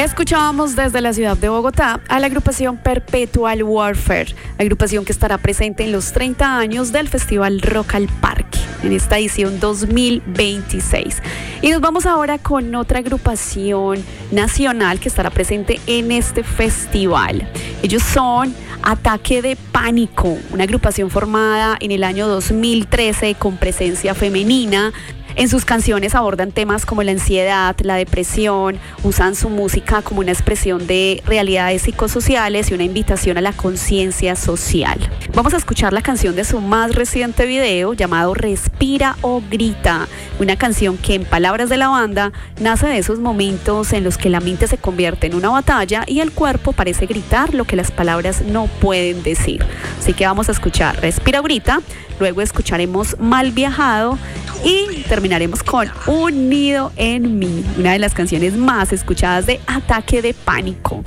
Escuchábamos desde la ciudad de Bogotá a la agrupación Perpetual Warfare, agrupación que estará presente en los 30 años del Festival Rock al Parque, en esta edición 2026. Y nos vamos ahora con otra agrupación nacional que estará presente en este festival. Ellos son Ataque de Pánico, una agrupación formada en el año 2013 con presencia femenina. En sus canciones abordan temas como la ansiedad, la depresión, usan su música como una expresión de realidades psicosociales y una invitación a la conciencia social. Vamos a escuchar la canción de su más reciente video llamado Respira o Grita, una canción que en palabras de la banda nace de esos momentos en los que la mente se convierte en una batalla y el cuerpo parece gritar lo que las palabras no pueden decir. Así que vamos a escuchar Respira o Grita, luego escucharemos Mal Viajado y terminaremos con Un Nido en Mí, una de las canciones más escuchadas de Ataque de Pánico.